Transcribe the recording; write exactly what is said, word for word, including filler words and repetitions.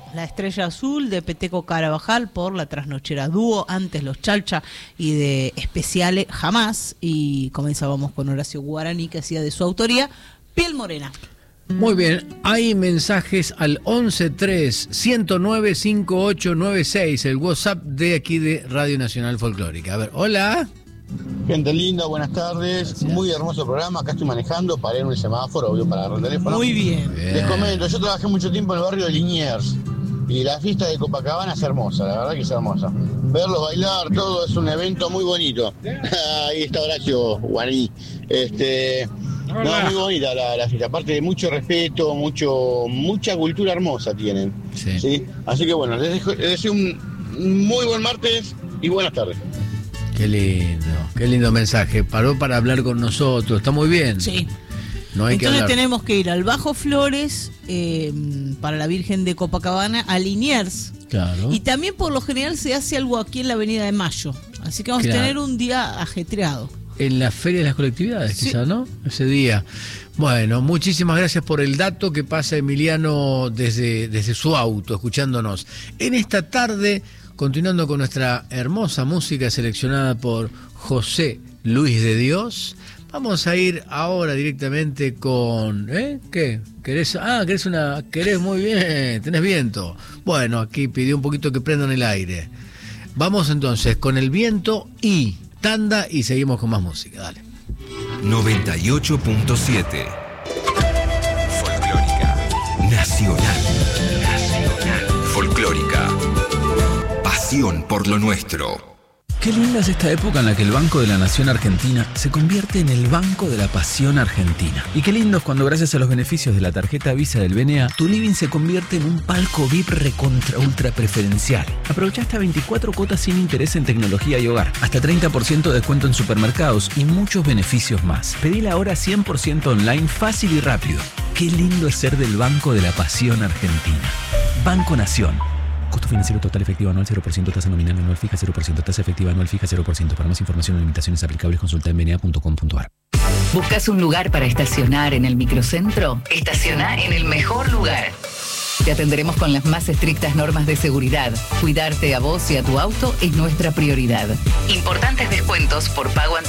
La Estrella Azul de Peteco Carabajal por La Trasnochera Dúo, antes Los Chalcha y de Especiale Jamás. Y comenzábamos con Horacio Guaraní, que hacía de su autoría Piel Morena. Muy bien, hay mensajes al once tres, ciento nueve, cincuenta y ocho noventa y seis, el WhatsApp de aquí de Radio Nacional Folclórica. A ver, hola. Gente linda, buenas tardes. Gracias. Muy hermoso programa. Acá estoy manejando, paré en un semáforo, obvio, para agarrar el teléfono. Muy bien. bien. Les comento, yo trabajé mucho tiempo en el barrio de Liniers y la fiesta de Copacabana es hermosa, la verdad que es hermosa. Verlos bailar, todo es un evento muy bonito. Ahí está Horacio Guaraní. Este, no, muy bonita la, la fiesta, aparte de mucho respeto, mucho, mucha cultura hermosa tienen. Sí. ¿Sí? Así que bueno, les, dejo, les deseo un muy buen martes y buenas tardes. Qué lindo, qué lindo mensaje. Paró para hablar con nosotros, está muy bien. Sí. No hay Entonces que tenemos que ir al Bajo Flores, eh, para la Virgen de Copacabana, a Liniers. Claro. Y también por lo general se hace algo aquí en la Avenida de Mayo. Así que vamos claro. a tener un día ajetreado. En la Feria de las Colectividades, sí. quizás, ¿no? Ese día. Bueno, muchísimas gracias por el dato que pasa Emiliano desde, desde su auto, escuchándonos. En esta tarde, continuando con nuestra hermosa música seleccionada por José Luis de Dios, vamos a ir ahora directamente con... ¿Eh? ¿Qué? ¿Querés? Ah, querés una... Querés muy bien, tenés viento. Bueno, aquí pidió un poquito que prendan el aire. Vamos entonces con el viento y tanda y seguimos con más música. Dale. noventa y ocho punto siete Folclórica Nacional. Nacional. Folclórica. Pasión por lo nuestro. Qué linda es esta época en la que el Banco de la Nación Argentina se convierte en el Banco de la Pasión Argentina. Y qué lindo es cuando, gracias a los beneficios de la tarjeta Visa del B N A, tu living se convierte en un palco V I P recontra ultra preferencial. Aprovecha hasta veinticuatro cuotas sin interés en tecnología y hogar, hasta treinta por ciento de descuento en supermercados y muchos beneficios más. Pedila ahora cien por ciento online, fácil y rápido. Qué lindo es ser del Banco de la Pasión Argentina. Banco Nación. Costo financiero total efectivo anual cero por ciento, tasa nominal anual fija cero por ciento, tasa efectiva anual fija cero por ciento. Para más información o limitaciones aplicables, consulta en b n a punto com punto a r. ¿Buscas un lugar para estacionar en el microcentro? Estaciona en el mejor lugar. Te atenderemos con las más estrictas normas de seguridad. Cuidarte a vos y a tu auto es nuestra prioridad. Importantes descuentos por pago